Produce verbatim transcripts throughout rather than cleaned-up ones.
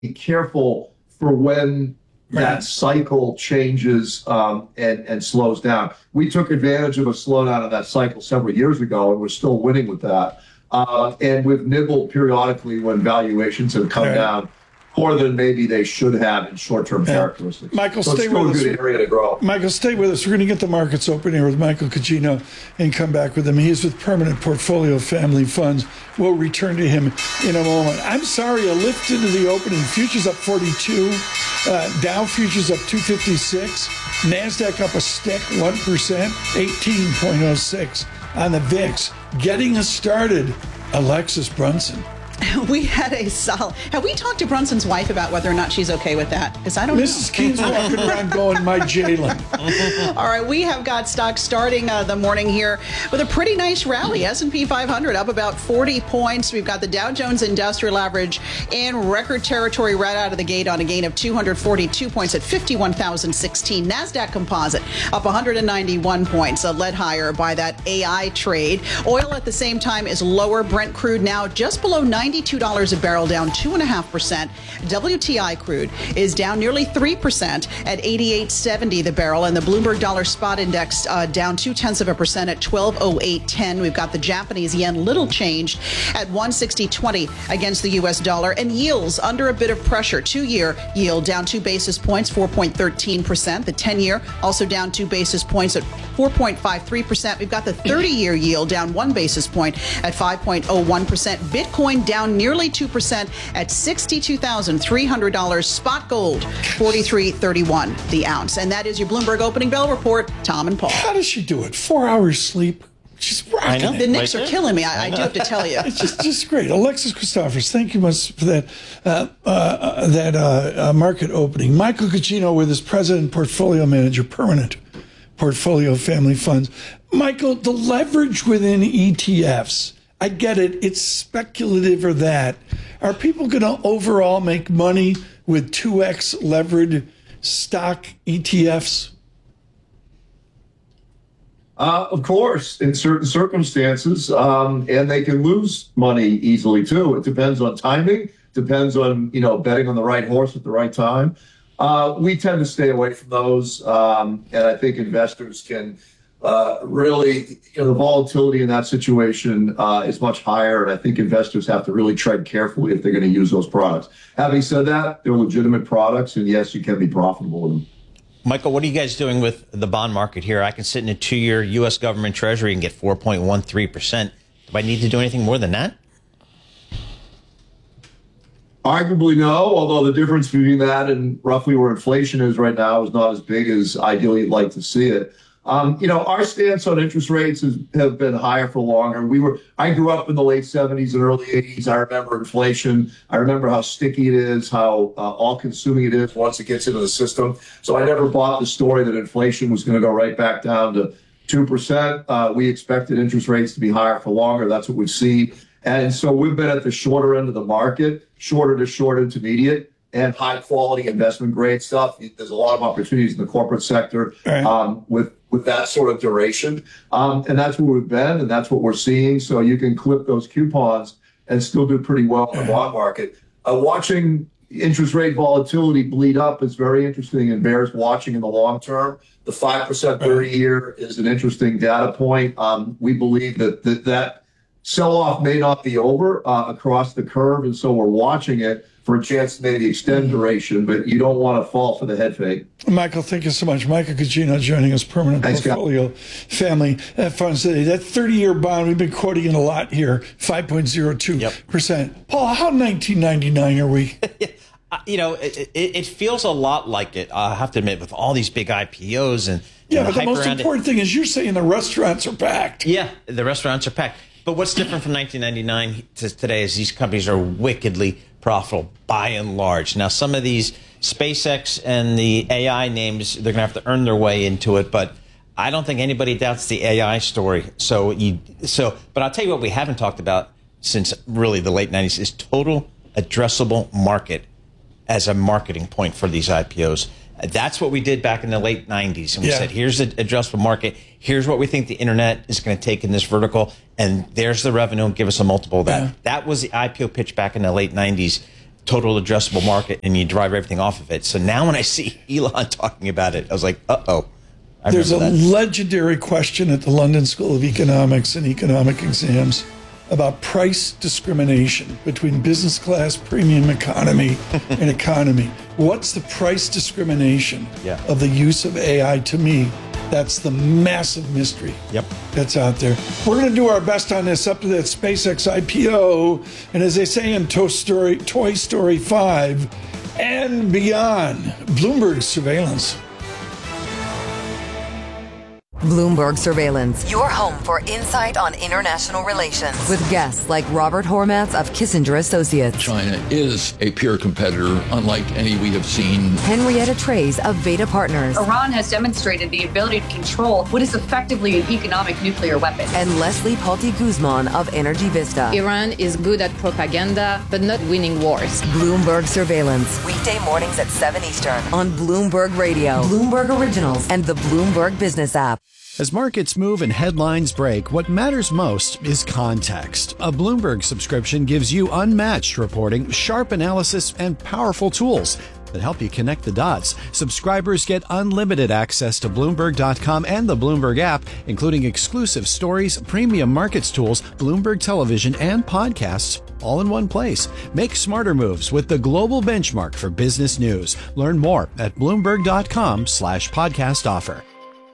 be careful for when Right. that cycle changes um, and, and slows down. We took advantage of a slowdown of that cycle several years ago, and we're still winning with that. Uh, and we've nibbled periodically when valuations have come Right. down more than maybe they should have in short-term Yeah. characteristics. Michael, so it's stay still with a us. good area to grow. Michael, stay with us. We're going to get the markets open here with Michael Cugino and come back with him. He is with Permanent Portfolio Family Funds. We'll return to him in a moment. I'm sorry, a lift into the opening. Futures up forty-two. Uh, Dow futures up two fifty-six. NASDAQ up a stick, one percent, eighteen point oh six on the V I X. Getting us started, Alexis Brunson. We had a solid. Have we talked to Brunson's wife about whether or not she's okay with that? Because I don't Missus know. Keene's walking around going, my Jalen. All right, we have got stocks starting uh, the morning here with a pretty nice rally. S and P five hundred up about forty points. We've got the Dow Jones Industrial Average in record territory right out of the gate on a gain of two hundred forty-two points at fifty-one thousand sixteen. NASDAQ Composite up one hundred ninety-one points, uh, led higher by that A I trade. Oil at the same time is lower. Brent crude now just below ninety-two dollars a barrel, down two point five percent. W T I crude is down nearly three percent at eighty-eight seventy the barrel, and the Bloomberg Dollar Spot Index uh, down two-tenths of a percent at twelve oh eight ten. We've got the Japanese yen little changed at one sixty twenty against the U S dollar, and yields under a bit of pressure. Two-year yield down two basis points, four point one three percent. The ten-year also down two basis points at four point five three percent. We've got the thirty-year yield down one basis point at five point oh one percent. Bitcoin down nearly two percent at sixty-two thousand three hundred dollars. Spot gold, forty-three thirty-one the ounce. And that is your Bloomberg Opening Bell Report. Tom and Paul. How does she do it? Four hours sleep. She's rocking The it. Knicks are killing me, I, I do have to tell you. It's just, just great. Alexis Christophers, thank you much for that uh, uh, that uh, uh, market opening. Michael Cugino with his president, portfolio manager, Permanent Portfolio Family Funds. Michael, the leverage within E T Fs, I get it. It's speculative or that. Are people going to overall make money with two X levered stock E T Fs? Uh, of course, in certain circumstances, um, and they can lose money easily too. It depends on timing, depends on, you know, betting on the right horse at the right time. Uh, we tend to stay away from those, um, and I think investors can uh, really, you know, the volatility in that situation uh, is much higher, and I think investors have to really tread carefully if they're going to use those products. Having said that, they're legitimate products, and yes, you can be profitable with them. Michael, what are you guys doing with the bond market here? I can sit in a two-year U S government treasury and get four point one three percent. Do I need to do anything more than that? Arguably no, although the difference between that and roughly where inflation is right now is not as big as ideally you'd like to see it. Um, you know, our stance on interest rates has, have been higher for longer. We were, I grew up in the late seventies and early eighties. I remember inflation. I remember how sticky it is, how uh, all-consuming it is once it gets into the system. So I never bought the story that inflation was going to go right back down to two percent. Uh, we expected interest rates to be higher for longer. That's what we've seen. And so we've been at the shorter end of the market, shorter to short intermediate, and high-quality investment grade stuff. There's a lot of opportunities in the corporate sector Right. um, with with that sort of duration. Um, and that's where we've been, and that's what we're seeing. So you can clip those coupons and still do pretty well in the bond market. Uh, watching interest rate volatility bleed up is very interesting and bears watching in the long term. The five percent thirty-year is an interesting data point. Um, we believe that that, that sell-off may not be over uh, across the curve, and so we're watching it for a chance to maybe extend duration, but you don't want to fall for the head fake. Michael, thank you so much. Michael Cugino joining us, Permanent Thanks, Portfolio Family uh, Funds today. That thirty-year bond, we've been quoting it a lot here, five point oh two percent. Yep. Paul, how nineteen ninety-nine are we? You know, it, it, it feels a lot like it, I have to admit, with all these big I P Os. and, and Yeah, but the hype most around it. important thing is you're saying the restaurants are packed. Yeah, the restaurants are packed. But what's different from nineteen ninety-nine to today is these companies are wickedly profitable by and large. Now, some of these SpaceX and the A I names, they're going to have to earn their way into it, but I don't think anybody doubts the A I story. So, you, so, but I'll tell you what we haven't talked about since really the late nineties is total addressable market as a marketing point for these I P Os. That's what we did back in the late nineties. And we Yeah. said, here's the addressable market. Here's what we think the internet is going to take in this vertical. And there's the revenue and give us a multiple of that. Yeah. That was the I P O pitch back in the late nineties. total addressable market, and you drive everything off of it. So now when I see Elon talking about it, I was like, uh-oh. I There's a that. legendary question at the London School of Economics and economic exams about price discrimination between business class, premium economy, and economy. What's the price discrimination yeah. of the use of A I? To me, that's the massive mystery yep. that's out there. We're going to do our best on this up to that SpaceX I P O, and as they say in Toy Story, Toy Story five, and beyond. Bloomberg surveillance. Bloomberg Surveillance, your home for insight on international relations. With guests like Robert Hormats of Kissinger Associates. China is a peer competitor, unlike any we have seen. Henrietta Trays of Veda Partners. Iran has demonstrated the ability to control what is effectively an economic nuclear weapon. And Leslie Palti Guzman of Energy Vista. Iran is good at propaganda, but not winning wars. Bloomberg Surveillance, weekday mornings at seven Eastern on Bloomberg Radio, Bloomberg Originals, and the Bloomberg Business app. As markets move and headlines break, what matters most is context. A Bloomberg subscription gives you unmatched reporting, sharp analysis, and powerful tools that help you connect the dots. Subscribers get unlimited access to Bloomberg dot com and the Bloomberg app, including exclusive stories, premium markets tools, Bloomberg television, and podcasts, all in one place. Make smarter moves with the global benchmark for business news. Learn more at Bloomberg dot com slash podcast offer.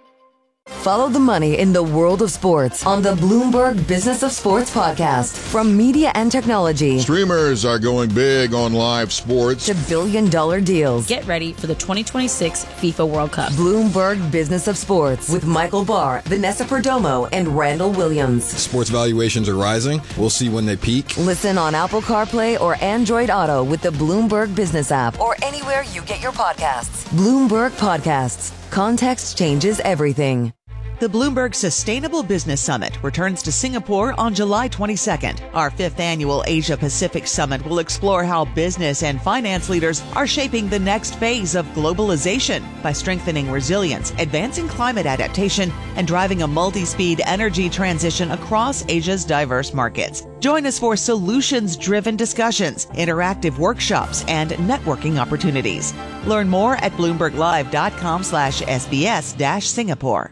Follow the money in the world of sports on the Bloomberg Business of Sports podcast. From media and technology. Streamers are going big on live sports. To billion dollar deals. Get ready for the twenty twenty-six FIFA World Cup. Bloomberg Business of Sports with Michael Barr, Vanessa Perdomo, and Randall Williams. Sports valuations are rising. We'll see when they peak. Listen on Apple CarPlay or Android Auto with the Bloomberg Business app or anywhere you get your podcasts. Bloomberg Podcasts. Context changes everything. The Bloomberg Sustainable Business Summit returns to Singapore on July twenty-second. Our fifth annual Asia Pacific Summit will explore how business and finance leaders are shaping the next phase of globalization by strengthening resilience, advancing climate adaptation, and driving a multi-speed energy transition across Asia's diverse markets. Join us for solutions-driven discussions, interactive workshops, and networking opportunities. Learn more at bloomberg live dot com slash S B S dash Singapore.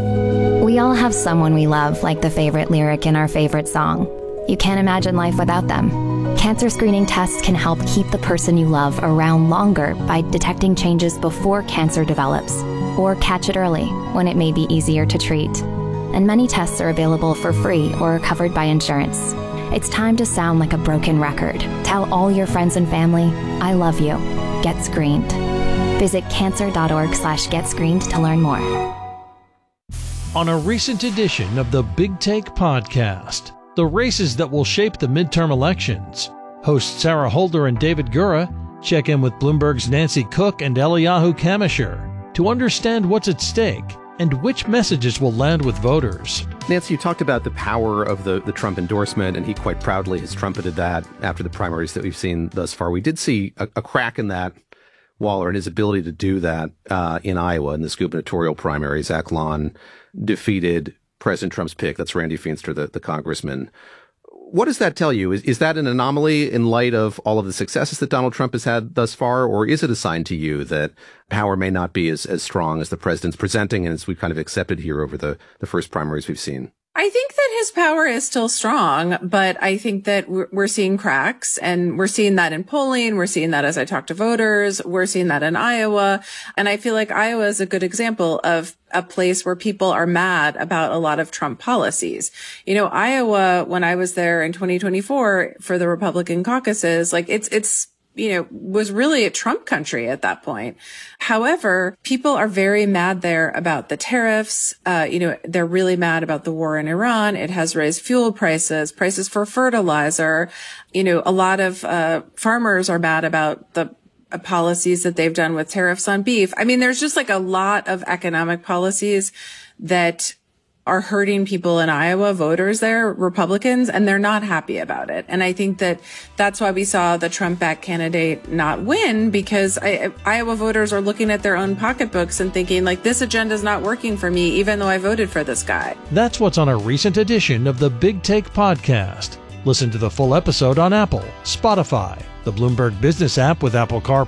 We all have someone we love, like the favorite lyric in our favorite song. You can't imagine life without them. Cancer screening tests can help keep the person you love around longer by detecting changes before cancer develops, or catch it early when it may be easier to treat. And many tests are available for free or are covered by insurance. It's time to sound like a broken record. Tell all your friends and family, I love you. Get screened. Visit cancer.org slash get screened to learn more. On a recent edition of the Big Take podcast, the races that will shape the midterm elections, hosts Sarah Holder and David Gura check in with Bloomberg's Nancy Cook and Eliyahu Kamisher to understand what's at stake and which messages will land with voters. Nancy, you talked about the power of the, the Trump endorsement, and he quite proudly has trumpeted that after the primaries that we've seen thus far. We did see a, a crack in that wall, or in his ability to do that uh, in Iowa in this gubernatorial primary. Zach Lon defeated President Trump's pick. That's Randy Feinster, the, the congressman. What does that tell you? Is, is that an anomaly in light of all of the successes that Donald Trump has had thus far? Or is it a sign to you that power may not be as, as strong as the president's presenting and as we've kind of accepted here over the, the first primaries we've seen? I think that his power is still strong, but I think that we're seeing cracks, and we're seeing that in polling. We're seeing that as I talk to voters. We're seeing that in Iowa. And I feel like Iowa is a good example of a place where people are mad about a lot of Trump policies. You know, Iowa, when I was there in twenty twenty-four for the Republican caucuses, like it's, it's, you know, was really a Trump country at that point. However, people are very mad there about the tariffs. Uh, you know, they're really mad about the war in Iran. It has raised fuel prices, prices for fertilizer. You know, a lot of, uh, farmers are mad about the uh, policies that they've done with tariffs on beef. I mean, there's just like a lot of economic policies that are hurting people in Iowa, voters there, Republicans, and they're not happy about it. And I think that that's why we saw the Trump-backed candidate not win, because I, Iowa voters are looking at their own pocketbooks and thinking, like, this agenda is not working for me, even though I voted for this guy. That's what's on a recent edition of the Big Take podcast. Listen to the full episode on Apple, Spotify, The Bloomberg Business app with Apple CarPlay